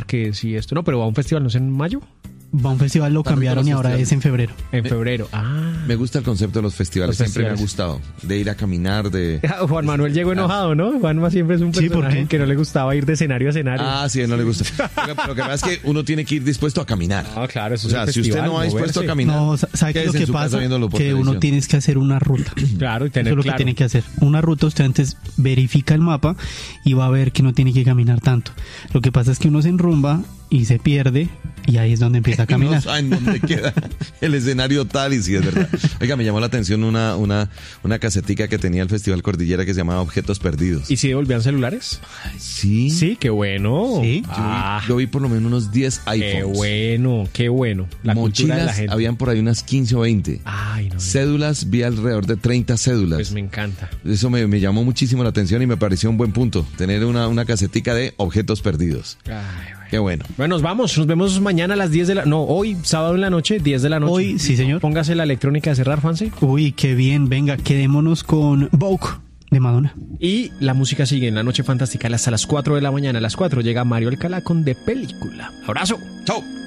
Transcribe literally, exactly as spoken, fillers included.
que si esto no, pero va a un festival, ¿no es en mayo? Va a un festival, lo cambiaron y ahora es en febrero. En Me- febrero. Ah. Me gusta el concepto de los festivales, Los siempre me ha festivales. gustado. De ir a caminar, de... Juan Manuel llegó enojado, ¿no? Juanma siempre es un Sí, ¿por personaje qué? que no le gustaba ir de escenario a escenario. Ah, sí, no le gusta. Lo que pasa es que uno tiene que ir dispuesto a caminar. Ah, claro, eso O sea, es un si usted festival, no va dispuesto a moverse. caminar, No, sa- ¿sabe qué es lo quédese en que su casa pasa? viéndolo por Que uno televisión. tienes que hacer una ruta. Claro, y Eso tener es lo claro. que tiene que hacer. Una ruta, usted antes verifica el mapa y va a ver que no tiene que caminar tanto. Lo que pasa es que uno se enrumba y se pierde y ahí es donde empieza a Y no caminar. saben dónde queda el escenario tal y sí es verdad. Oiga, me llamó la atención una, una, una casetica que tenía el Festival Cordillera que se llamaba Objetos Perdidos. ¿Y si devolvían celulares? Sí. Sí, qué bueno. Sí. Yo, Ah, vi, yo vi por lo menos unos diez iPhones. qué bueno, qué bueno. La cultura de la Mochilas, gente. habían por ahí unas quince o veinte. Ay, no. Cédulas, vi alrededor de treinta cédulas. Pues me encanta. Eso me, me llamó muchísimo la atención y me pareció un buen punto. Tener una, una casetica de objetos perdidos. Ay, bueno. Qué bueno. Bueno, nos vamos. Nos vemos mañana a las diez de la... No, hoy, sábado en la noche, diez de la noche. Hoy, sí, señor. Póngase la electrónica de cerrar, Juanse. Uy, qué bien. Venga, quedémonos con Vogue de Madonna. Y la música sigue en la noche fantástica hasta las cuatro de la mañana. A las cuatro llega Mario Alcalá con De Película. Abrazo. Chao.